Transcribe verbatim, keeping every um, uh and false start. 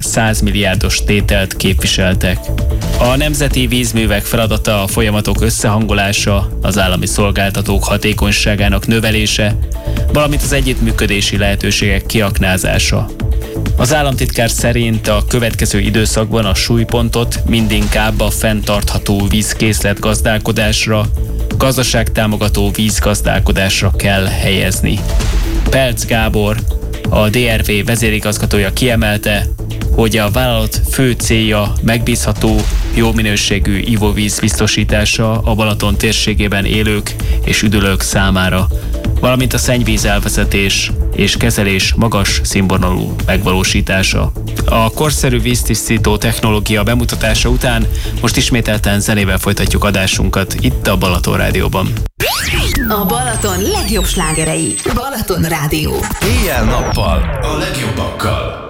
száz milliárdos tételt képviseltek. A nemzeti vízművek feladata a folyamatok összehangolása, az állami szolgáltatók hatékonyságának növelése, valamint az együttműködési lehetőségek kiaknázása. Az államtitkár szerint a következő időszakban a súlypontot mindinkább a fenntartható vízkészlet gazdálkodásra, gazdaságtámogató vízgazdálkodásra kell helyezni. Pelc Gábor, a dé er vé vezérigazgatója kiemelte, hogy a vállalat fő célja megbízható, jó minőségű ivóvíz biztosítása a Balaton térségében élők és üdülők számára, valamint a szennyvíz elvezetés és kezelés magas színvonalú megvalósítása. A korszerű víztisztító technológia bemutatása után most ismételten zenével folytatjuk adásunkat itt a Balaton Rádióban. A Balaton legjobb slágerei. Balaton Rádió. Éjjel-nappal a legjobbakkal.